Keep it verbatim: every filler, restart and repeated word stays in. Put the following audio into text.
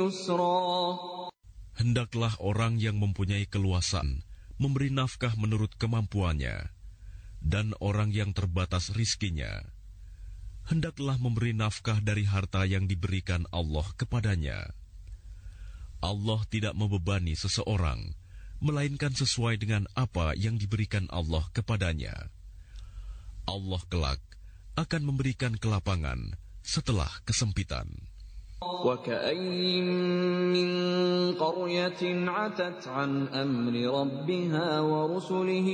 Hendaklah orang yang mempunyai keluasan memberi nafkah menurut kemampuannya, dan orang yang terbatas rizkinya, hendaklah memberi nafkah dari harta yang diberikan Allah kepadanya. Allah tidak membebani seseorang, melainkan sesuai dengan apa yang diberikan Allah kepadanya. Allah kelak akan memberikan kelapangan setelah kesempitan. وَكَأَيِّن مِّن قَرْيَةٍ عَتَتْ عَنْ أَمْرِ رَبِّهَا وَرُسُلِهِ